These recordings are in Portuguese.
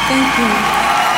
Thank you.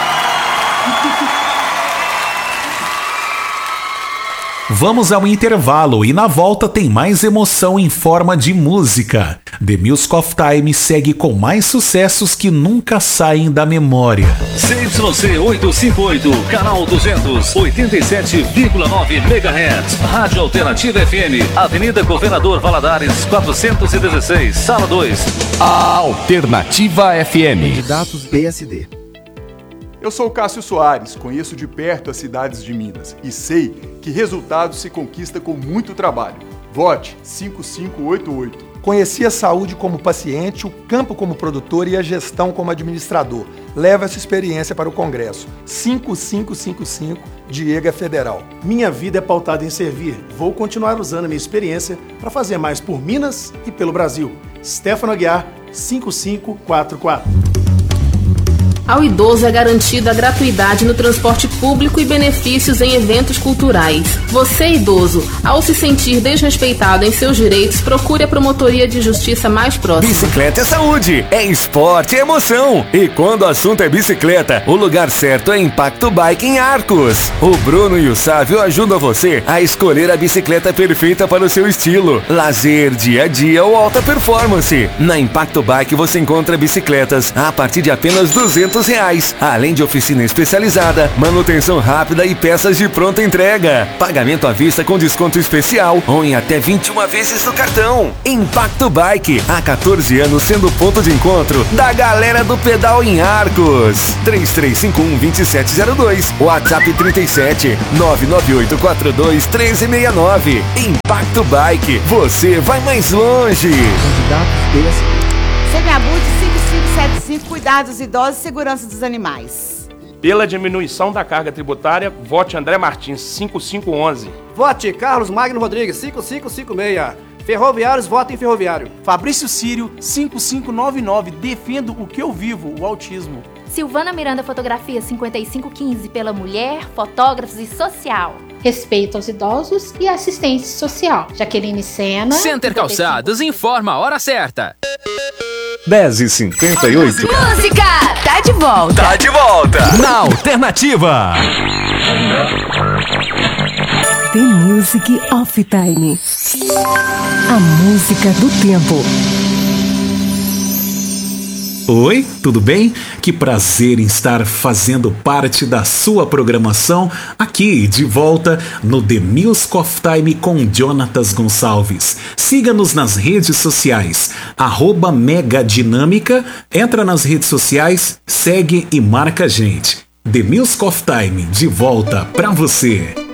Vamos ao intervalo e na volta tem mais emoção em forma de música. The Music of Time segue com mais sucessos que nunca saem da memória. CYC 858, canal 200, 87,9 MHz. Rádio Alternativa FM, Avenida Governador Valadares, 416, Sala 2. A Alternativa FM. Candidatos PSD. Eu sou Cássio Soares, conheço de perto as cidades de Minas e sei que resultados se conquista com muito trabalho. Vote 5588. Conheci a saúde como paciente, o campo como produtor e a gestão como administrador. Leva essa experiência para o Congresso. 5555, Diego Federal. Minha vida é pautada em servir. Vou continuar usando a minha experiência para fazer mais por Minas e pelo Brasil. Stefano Aguiar, 5544. Ao idoso é garantida a gratuidade no transporte público e benefícios em eventos culturais. Você, idoso, ao se sentir desrespeitado em seus direitos, procure a promotoria de justiça mais próxima. Bicicleta é saúde, é esporte, é emoção. E quando o assunto é bicicleta, o lugar certo é Impacto Bike em Arcos. O Bruno e o Sávio ajudam você a escolher a bicicleta perfeita para o seu estilo. Lazer, dia a dia ou alta performance. Na Impacto Bike você encontra bicicletas a partir de apenas R$200, além de oficina especializada, manutenção rápida e peças de pronta entrega. Pagamento à vista com desconto especial ou em até 21 vezes no cartão. Impacto Bike, há 14 anos sendo ponto de encontro da galera do pedal em Arcos. 3351-2702, WhatsApp 37 998421369. Impacto Bike, você vai mais longe. Candidatos PSD. Semiabud 5575, cuidados idosos e segurança dos animais. Pela diminuição da carga tributária, vote André Martins, 5511. Vote Carlos Magno Rodrigues, 5556. Ferroviários, votem ferroviário. Fabrício Sírio, 5599, defendo o que eu vivo, o autismo. Silvana Miranda Fotografia, 5515, pela mulher, fotógrafos e social. Respeito aos idosos e assistência social. Jaqueline Sena. Center Calçados informa a hora certa. 10h58. Música! Tá de volta. Tá de volta. Na Alternativa. The Music of Time. A música do tempo. Oi, tudo bem? Que prazer em estar fazendo parte da sua programação aqui de volta no The Music of Time com Jonatas Gonçalves. Siga-nos nas redes sociais, @Megadinâmica, entra nas redes sociais, segue e marca a gente. The Music of Time, de volta pra você.